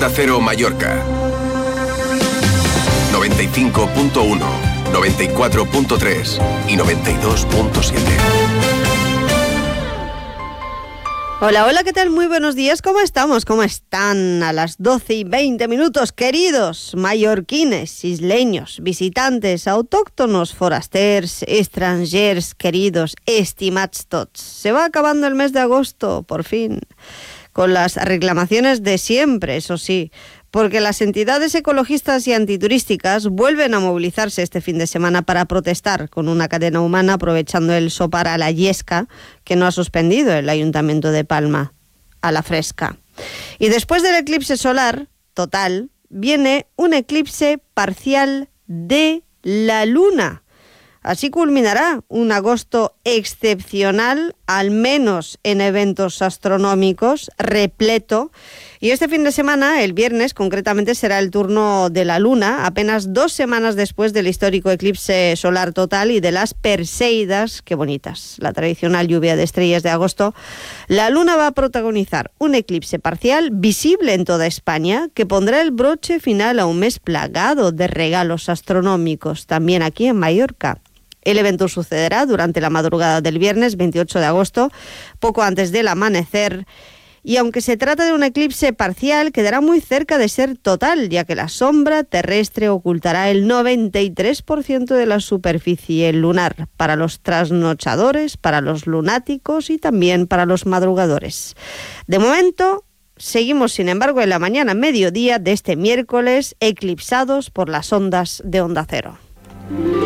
Onda Cero Mallorca. 95.1, 94.3 y 92.7. Hola, hola, ¿qué tal? Muy buenos días, ¿cómo estamos? ¿Cómo están a las 12:20, queridos mallorquines, isleños, visitantes, autóctonos, forasters, estrangers, queridos, estimats tots? Se va acabando el mes de agosto, por fin, con las reclamaciones de siempre, eso sí, porque las entidades ecologistas y antiturísticas vuelven a movilizarse este fin de semana para protestar con una cadena humana aprovechando el sopar a la yesca que no ha suspendido el Ayuntamiento de Palma, a la fresca. Y después del eclipse solar total viene un eclipse parcial de la luna. Así culminará un agosto excepcional, al menos en eventos astronómicos, repleto. Y este fin de semana, el viernes, concretamente, será el turno de la Luna, apenas 2 semanas después del histórico eclipse solar total y de las Perseidas, qué bonitas, la tradicional lluvia de estrellas de agosto. La Luna va a protagonizar un eclipse parcial visible en toda España, que pondrá el broche final a un mes plagado de regalos astronómicos, también aquí en Mallorca. El evento sucederá durante la madrugada del viernes 28 de agosto, poco antes del amanecer, y aunque se trata de un eclipse parcial, quedará muy cerca de ser total, ya que la sombra terrestre ocultará el 93% de la superficie lunar para los trasnochadores, para los lunáticos y también para los madrugadores. De momento, seguimos, sin embargo, en la mañana mediodía de este miércoles, eclipsados por las ondas de Onda Cero.